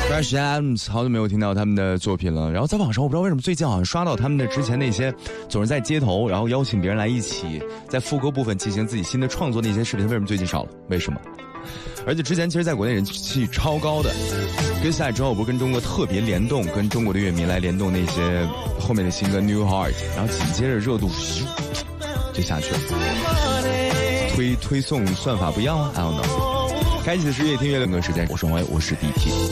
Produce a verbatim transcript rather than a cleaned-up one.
Fresh Adams 好久没有听到他们的作品了，然后在网上我不知道为什么最近好像刷到他们的之前那些总是在街头然后邀请别人来一起在副歌部分进行自己新的创作的一些视频，为什么最近少了？为什么？而且之前其实在国内人气超高的，跟下来之后不是跟中国特别联动，跟中国的乐迷来联动那些后面的新歌 New Heart， 然后紧接着热度就下去了，推推送算法不一样啊 I don't know。开启的是越听越冷的时间，我是王伟，我是 D T。